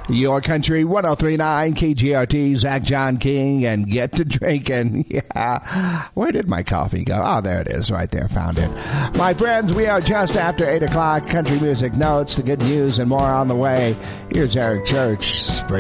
Your Country 103.9 KGRT, Zach John King, and Get to Drinking. Yeah. Where did my coffee go? Oh, there it is. Right there. Found it. My friends, we are just after 8 o'clock. Country music notes, the good news, and more on the way. Here's Eric Church.